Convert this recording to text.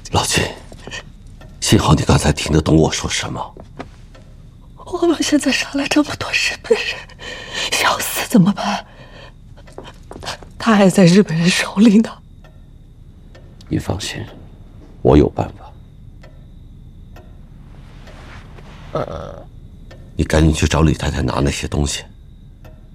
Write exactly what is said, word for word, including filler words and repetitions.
老金，幸好你刚才听得懂我说什么。 我们现在杀了这么多日本人，小四怎么办？他还在日本人手里呢。 你放心，我有办法。呃，你赶紧去找李太太拿那些东西。